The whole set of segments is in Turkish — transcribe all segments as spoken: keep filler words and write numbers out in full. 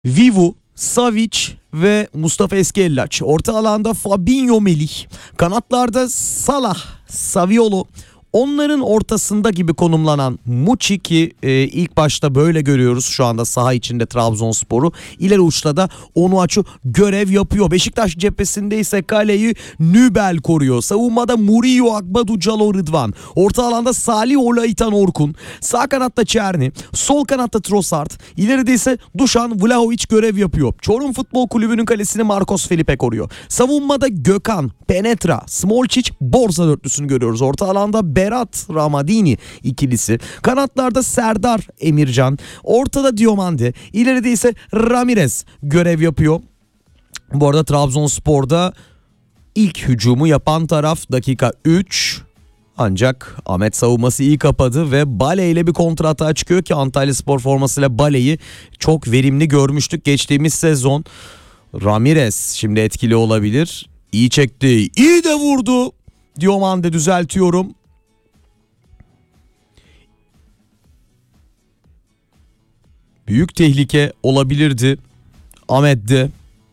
Vivu, Savic ve Mustafa Eskellaç. Orta alanda Fabinho, Melih. Kanatlarda Salah, Saviolo. Onların ortasında gibi konumlanan Muçi ki e, ilk başta böyle görüyoruz şu anda saha içinde Trabzonspor'u. İleri uçta da Onuachu görev yapıyor. Beşiktaş cephesinde ise kaleyi Nübel koruyor. Savunmada Murillo, Agbadu, Calo, Rıdvan. Orta alanda Salih, Olaitan, Orkun. Sağ kanatta Çerni. Sol kanatta Trossard. İleride ise Dušan Vlahović görev yapıyor. Çorum Futbol Kulübü'nün kalesini Marcos Felipe koruyor. Savunmada Gökhan, Penetra, Smolčić, Borza dörtlüsünü görüyoruz. Orta alanda Berat Ramadini ikilisi. Kanatlarda Serdar, Emircan. Ortada Diomande. İleride ise Ramirez görev yapıyor. Bu arada Trabzonspor'da ilk hücumu yapan taraf dakika üç. Ancak Ahmet savunması iyi kapadı ve Bale ile bir kontra atağa çıkıyor ki Antalyaspor formasıyla Bale'yi çok verimli görmüştük geçtiğimiz sezon. Ramirez şimdi etkili olabilir. İyi çekti, iyi de vurdu. Diomande düzeltiyorum. Büyük tehlike olabilirdi Ahmet'de.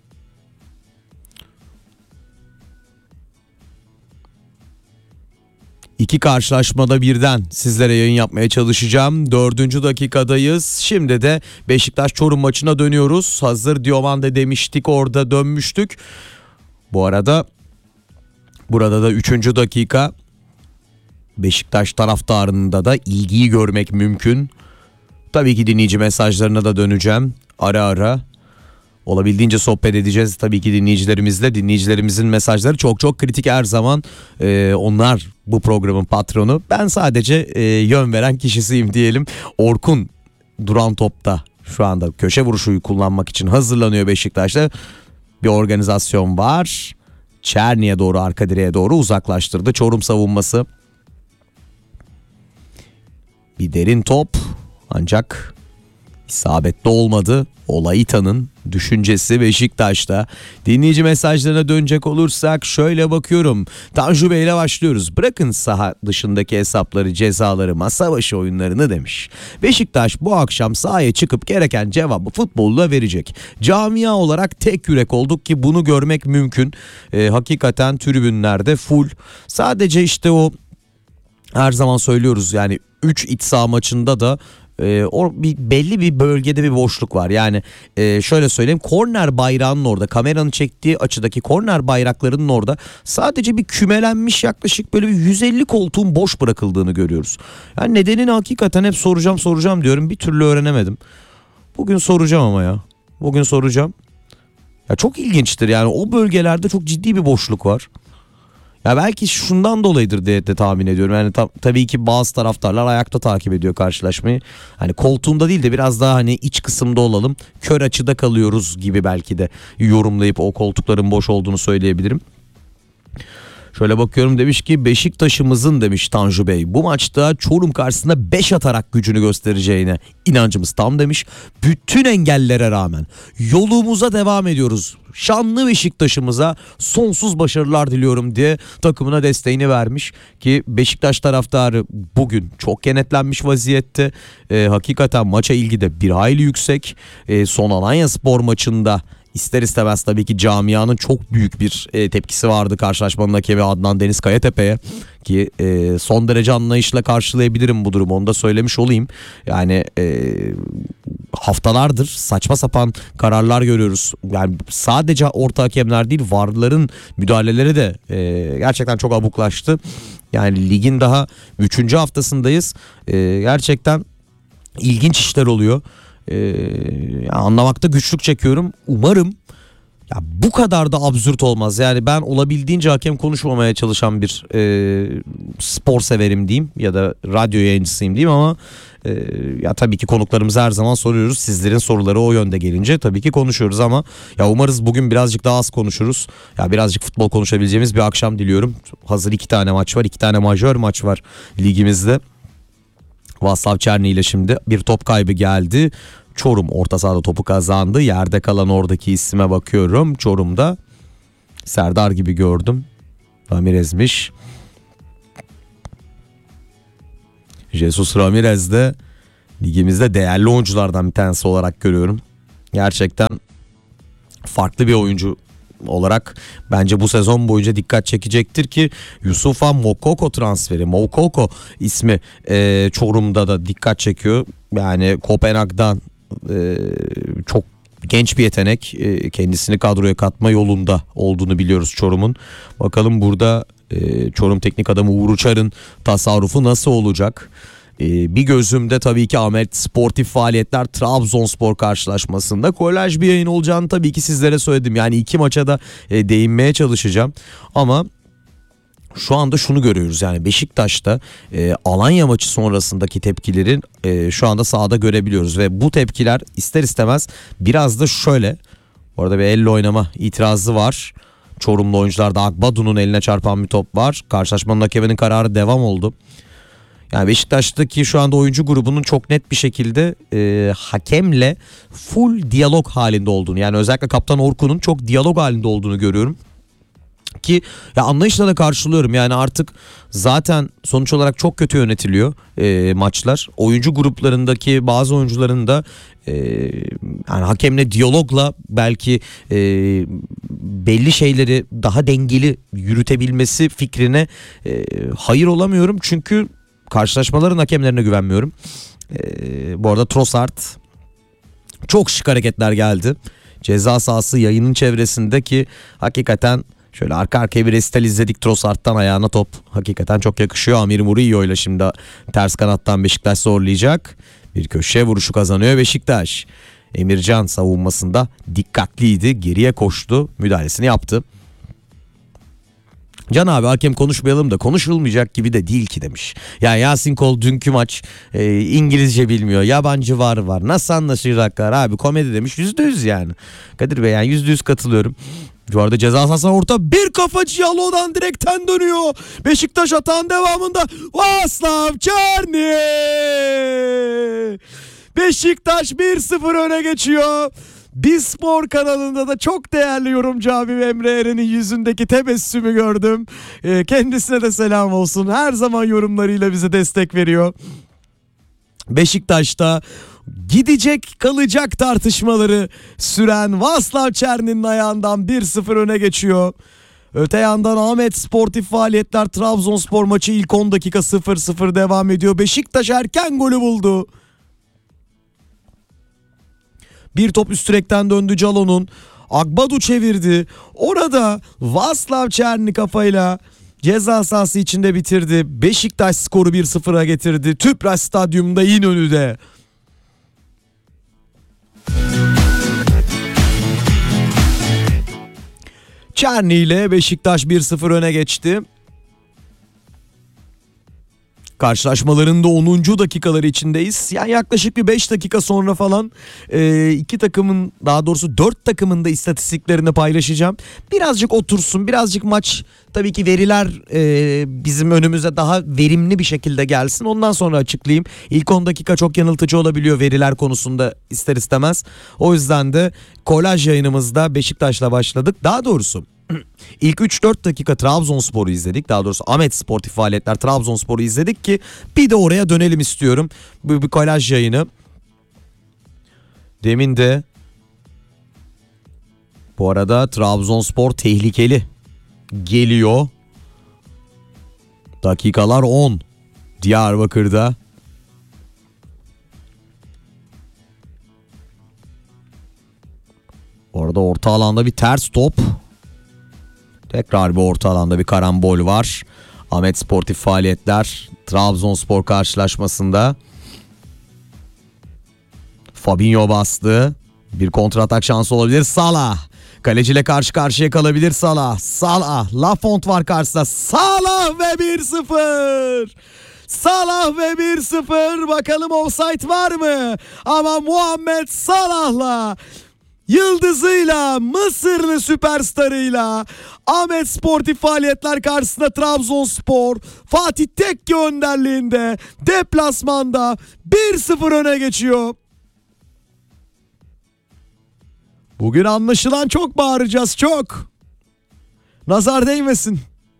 İki karşılaşmada birden sizlere yayın yapmaya çalışacağım. Dördüncü dakikadayız. Şimdi de Beşiktaş Çorum maçına dönüyoruz. Hazır Diomande demiştik, orada dönmüştük. Bu arada burada da üçüncü dakika. Beşiktaş taraftarında da ilgiyi görmek mümkün. Tabii ki dinleyici mesajlarına da döneceğim ara ara. Olabildiğince sohbet edeceğiz tabii ki dinleyicilerimizle. Dinleyicilerimizin mesajları çok çok kritik her zaman. Ee, onlar bu programın patronu. Ben sadece e, yön veren kişisiyim diyelim. Orkun duran topta şu anda köşe vuruşuyu kullanmak için hazırlanıyor Beşiktaş'ta. Bir organizasyon var. Çerni'ye doğru, arka direğe doğru uzaklaştırdı Çorum savunması. Bir derin top ancak isabetli olmadı. Olaita'nın düşüncesi Beşiktaş'ta. Dinleyici mesajlarına dönecek olursak şöyle bakıyorum. Tanju Bey ile başlıyoruz. Bırakın saha dışındaki hesapları, cezaları, masa başı oyunlarını demiş. Beşiktaş bu akşam sahaya çıkıp gereken cevabı futbolla verecek. Camia olarak tek yürek olduk ki bunu görmek mümkün. Ee, hakikaten tribünlerde full. Sadece işte o her zaman söylüyoruz yani üç iç saha maçında da Ee, o bir belli bir bölgede bir boşluk var. Yani e, şöyle söyleyeyim, korner bayrağının orada, kameranın çektiği açıdaki korner bayraklarının orada sadece bir kümelenmiş yaklaşık böyle bir yüz elli koltuğun boş bırakıldığını görüyoruz. Yani nedenini hakikaten hep soracağım soracağım diyorum, bir türlü öğrenemedim. Bugün soracağım ama ya. Bugün soracağım. Ya çok ilginçtir yani, o bölgelerde çok ciddi bir boşluk var. Ya belki şundan dolayıdır diye de tahmin ediyorum. Yani ta- tabii ki bazı taraftarlar ayakta takip ediyor karşılaşmayı. Hani koltuğunda değil de biraz daha hani iç kısımda olalım, kör açıda kalıyoruz gibi belki de yorumlayıp o koltukların boş olduğunu söyleyebilirim. Şöyle bakıyorum, demiş ki Beşiktaş'ımızın, demiş Tanju Bey, bu maçta Çorum karşısında beş atarak gücünü göstereceğine inancımız tam demiş. Bütün engellere rağmen yolumuza devam ediyoruz. Şanlı Beşiktaş'ımıza sonsuz başarılar diliyorum diye takımına desteğini vermiş ki Beşiktaş taraftarı bugün çok kenetlenmiş vaziyette. Ee, hakikaten maça ilgi de bir hayli yüksek. Ee, son Alanyaspor maçında İster istemez tabii ki camianın çok büyük bir e, tepkisi vardı karşılaşmanın hakemi Adnan Deniz Kayatepe'ye ki e, son derece anlayışla karşılayabilirim bu durumu, onu da söylemiş olayım. Yani e, haftalardır saçma sapan kararlar görüyoruz. Yani sadece orta hakemler değil, varların müdahaleleri de e, gerçekten çok abuklaştı. Yani ligin daha üçüncü haftasındayız. E, gerçekten ilginç işler oluyor. Ee, anlamakta güçlük çekiyorum. Umarım ya bu kadar da absürt olmaz. Yani ben olabildiğince hakem konuşmamaya çalışan bir e, spor severim diyeyim ya da radyo yayıncısıyım diyeyim ama e, ya tabii ki konuklarımıza her zaman soruyoruz. Sizlerin soruları o yönde gelince tabii ki konuşuyoruz ama ya umarız bugün birazcık daha az konuşuruz. Ya birazcık futbol konuşabileceğimiz bir akşam diliyorum. Hazır iki tane maç var, iki tane majör maç var ligimizde. Vaslav Çerni ile şimdi bir top kaybı geldi. Çorum orta sahada topu kazandı. Yerde kalan oradaki isime bakıyorum. Çorum'da Serdar gibi gördüm. Ramirez'miş. Jesus Ramirez de ligimizde değerli oyunculardan bir tanesi olarak görüyorum. Gerçekten farklı bir oyuncu olarak bence bu sezon boyunca dikkat çekecektir ki Yusufa Moukoko transferi, Moukoko ismi e, Çorum'da da dikkat çekiyor. Yani Kopenhag'dan e, çok genç bir yetenek, e, kendisini kadroya katma yolunda olduğunu biliyoruz Çorum'un. Bakalım burada e, Çorum teknik adamı Uğur Uçar'ın tasarrufu nasıl olacak? Ee, bir gözümde tabii ki Ahmet Sportif Faaliyetler Trabzonspor karşılaşmasında kolaj bir yayın olacağını tabii ki sizlere söyledim. Yani iki maça da e, değinmeye çalışacağım. Ama şu anda şunu görüyoruz, yani Beşiktaş'ta e, Alanya maçı sonrasındaki tepkilerin e, şu anda sahada görebiliyoruz. Ve bu tepkiler ister istemez biraz da şöyle. Orada bir elle oynama itirazı var. Çorumlu oyuncularda Akbadu'nun eline çarpan bir top var. Karşılaşmanın hakeminin kararı devam oldu. Yani Beşiktaş'taki şu anda oyuncu grubunun çok net bir şekilde e, hakemle full diyalog halinde olduğunu, yani özellikle Kaptan Orkun'un çok diyalog halinde olduğunu görüyorum. Ki ya anlayışla da karşılıyorum, yani artık zaten sonuç olarak çok kötü yönetiliyor e, maçlar. Oyuncu gruplarındaki bazı oyuncuların da e, yani hakemle diyalogla belki e, belli şeyleri daha dengeli yürütebilmesi fikrine e, hayır olamıyorum. Çünkü karşılaşmaların hakemlerine güvenmiyorum. Ee, bu arada Trossard, çok şık hareketler geldi. Ceza sahası yayının çevresindeki hakikaten şöyle arka arkaya bir resital izledik. Trossard'dan ayağına top hakikaten çok yakışıyor. Amir Murillo ile şimdi ters kanattan Beşiktaş zorlayacak. Bir köşe vuruşu kazanıyor Beşiktaş. Emircan savunmasında dikkatliydi. Geriye koştu. Müdahalesini yaptı. Can abi hakem konuşmayalım da konuşulmayacak gibi de değil ki demiş. Ya Yasin Kol dünkü maç e, İngilizce bilmiyor, yabancı var var, nasıl anlaşacaklar abi, komedi demiş. Yüzde yüz yani Kadir Bey, yani yüzde yüz katılıyorum. Bu arada ceza sahasına orta, bir kafa Cialo'dan direkten dönüyor. Beşiktaş atağın devamında Vaslav Çerni. Beşiktaş bir sıfır öne geçiyor. Bizspor kanalında da çok değerli yorumcu abim Emre Eren'in yüzündeki tebessümü gördüm. E, kendisine de selam olsun. Her zaman yorumlarıyla bize destek veriyor. Beşiktaş'ta gidecek kalacak tartışmaları süren Vaslav Çerni'nin ayağından bir sıfır öne geçiyor. Öte yandan Ahmet Sportif Faaliyetler Trabzonspor maçı ilk on dakika sıfır sıfır devam ediyor. Beşiktaş erken golü buldu. Bir top üst direkten döndü Calon'un. Akbadu çevirdi. Orada Vaslav Çerni kafayla ceza sahası içinde bitirdi. Beşiktaş skoru bir sıfıra getirdi. Tüpraş Stadyum'da İnönü'de. Çerni ile Beşiktaş bir sıfır öne geçti. Karşılaşmaların da onuncu dakikaları içindeyiz. Yani yaklaşık bir beş dakika sonra falan e, iki takımın, daha doğrusu dört takımın da istatistiklerini paylaşacağım. Birazcık otursun, birazcık maç, tabii ki veriler e, bizim önümüze daha verimli bir şekilde gelsin. Ondan sonra açıklayayım. İlk on dakika çok yanıltıcı olabiliyor veriler konusunda ister istemez. O yüzden de kolaj yayınımızda Beşiktaş'la başladık. Daha doğrusu İlk üç dört dakika Trabzonspor'u izledik. Daha doğrusu Ahmet Sportif Faaliyetler Trabzonspor'u izledik ki bir de oraya dönelim istiyorum. Bu bir kolaj yayını. Demin de bu arada Trabzonspor tehlikeli geliyor. Dakikalar on. Diyarbakır'da. Orada orta alanda bir ters top. Tekrar bir orta alanda bir karambol var. Ahmet Sportif Faaliyetler Trabzonspor karşılaşmasında. Fabinho bastı. Bir kontratak şansı olabilir. Salah. Kaleciyle karşı karşıya kalabilir Salah. Salah. Lafont var karşısında. Salah ve bir sıfır. Salah ve bir sıfır. Bakalım offside var mı? Ama Muhammed Salah'la, yıldızıyla, Mısırlı süperstarıyla Ahmet Sportif Faaliyetler karşısında Trabzonspor Fatih Tekke önderliğinde deplasmanda bir sıfır öne geçiyor. Bugün anlaşılan çok bağıracağız, çok. Nazar değmesin.